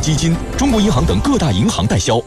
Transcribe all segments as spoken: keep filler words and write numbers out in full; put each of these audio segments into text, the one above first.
基金、中国银行等各大银行代销。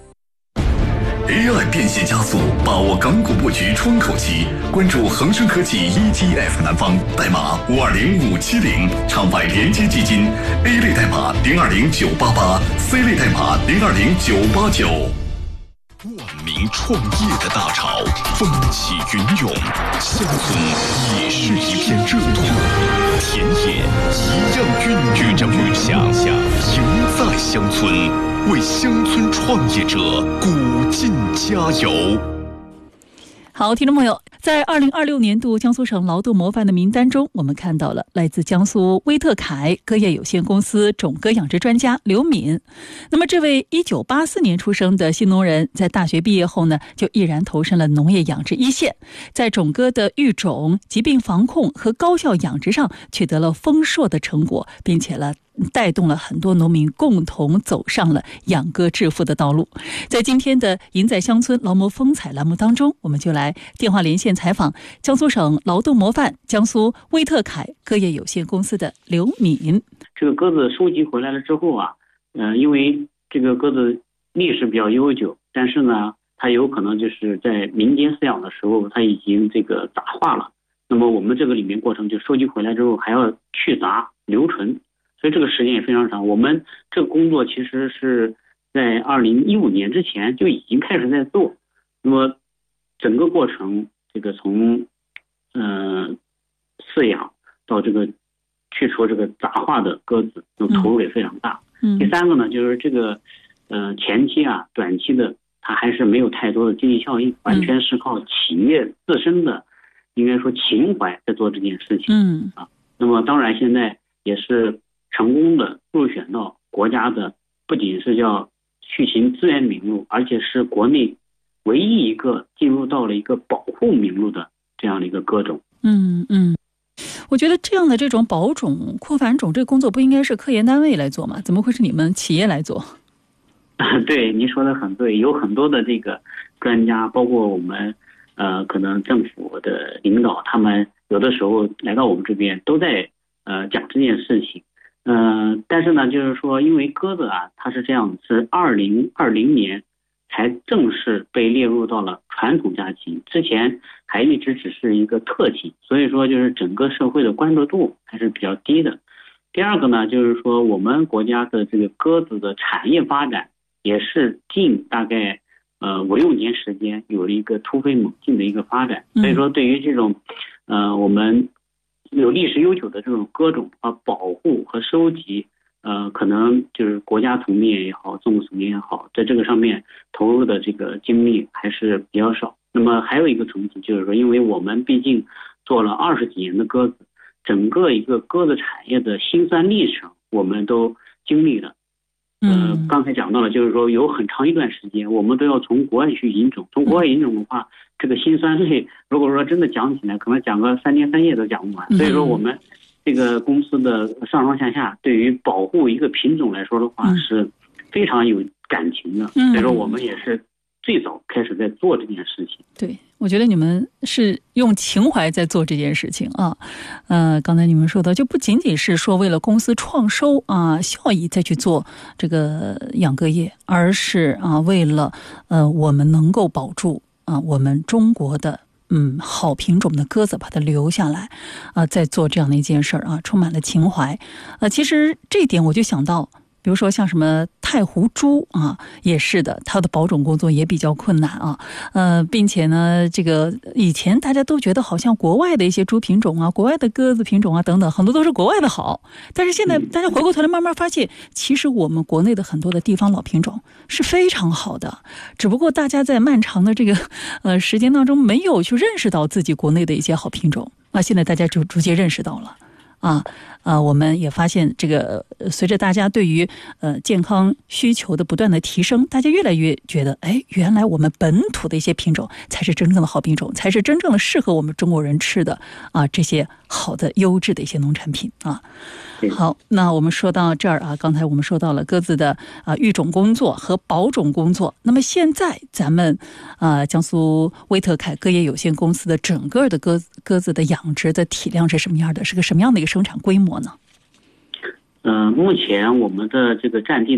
A I 变现加速，把握港股布局窗口期。关注恒生科技 E T F 南方，代码五二零五七零，场外连接基金 A 类代码零二零九八八 ，C 类代码零二零九八九。万名创业的大潮，风起云涌，乡村也是一片热土，田野一样孕育着梦想，赢在乡村，为乡村创业者鼓劲加油。 好，听众朋友，在二零二六年度江苏省劳动模范的名单中，我们看到了来自江苏威特凯鸽业有限公司种鸽养殖专家刘敏。那么这位一九八四年出生的新农人，在大学毕业后呢，就毅然投身了农业养殖一线，在种鸽的育种、疾病防控和高效养殖上取得了丰硕的成果，并且呢带动了很多农民共同走上了养鸽致富的道路。在今天的赢在乡村劳模风采栏目当中，我们就来电话连线采访江苏省劳动模范江苏威特凯鸽业有限公司的刘敏。 这个鸽子收集回来了之后啊，呃，因为这个鸽子历史比较悠久，但是呢，它有可能就是在民间饲养的时候，它已经这个杂化了。那么我们这个里面过程就收集回来之后，还要去杂留存。所以这个时间也非常长，我们这个工作其实是在二零一五年之前就已经开始在做。那么整个过程，这个从呃饲养到这个去除这个杂化的鸽子，那投入也非常大。嗯。第三个呢，就是这个呃前期啊、短期的，它还是没有太多的经济效益，完全是靠企业自身的，应该说情怀在做这件事情。嗯。啊，那么当然现在也是成功的入选到国家的不仅是叫畜禽资源名录，而且是国内唯一一个进入到了一个保护名录的这样的一个鸽种。 嗯嗯，我觉得这样的这种保种、扩繁种这个工作不应该是科研单位来做吗？怎么会是你们企业来做？ 对，您说的很对，有很多的这个专家，包括我们呃可能政府的领导，他们有的时候来到我们这边都在呃讲这件事情。嗯、呃，但是呢，就是说，因为鸽子啊，它是这样，是二零二零年才正式被列入到了传统家禽，之前还一直只是一个特禽，所以说就是整个社会的关注度还是比较低的。第二个呢，就是说我们国家的这个鸽子的产业发展也是近大概呃五六年时间有了一个突飞猛进的一个发展，所以说对于这种呃我们有历史悠久的这种鸽种啊，保护和收集，呃，可能就是国家层面也好，政府层面也好，在这个上面投入的这个精力还是比较少。那么还有一个层次就是说，因为我们毕竟做了二十几年的鸽子，整个一个鸽子产业的辛酸历程，我们都经历了。呃，刚才讲到了，就是说有很长一段时间，我们都要从国外去引种。从国外引种的话，这个辛酸泪，如果说真的讲起来，可能讲个三天三夜都讲不完。所以说，我们这个公司的上上下下对于保护一个品种来说的话，是非常有感情的。所以说，我们也是最早开始在做这件事情。 对，我觉得你们是用情怀在做这件事情啊。呃，刚才你们说的，就不仅仅是说为了公司创收啊效益再去做这个养鸽业，而是啊为了呃我们能够保住啊我们中国的嗯好品种的鸽子，把它留下来啊，在做这样的一件事儿啊，充满了情怀。呃，其实这一点我就想到，比如说像什么太湖猪啊，也是的，它的保种工作也比较困难啊。呃，并且呢，这个以前大家都觉得好像国外的一些猪品种啊，国外的鸽子品种啊等等，很多都是国外的好。但是现在大家回过头来慢慢发现，其实我们国内的很多的地方老品种是非常好的，只不过大家在漫长的这个呃时间当中没有去认识到自己国内的一些好品种啊，现在大家就逐渐认识到了。啊，呃，我们也发现这个随着大家对于呃健康需求的不断的提升，大家越来越觉得，哎，原来我们本土的一些品种才是真正的好品种，才是真正的适合我们中国人吃的啊，这些好的优质的一些农产品啊。好，那我们说到这儿啊，刚才我们说到了鸽子的啊育种工作和保种工作。那么现在咱们啊江苏威特凯鸽业有限公司的整个的鸽鸽子的养殖的体量是什么样的？是个什么样的一个生产规模呢？ 嗯、呃，目前我们的这个占地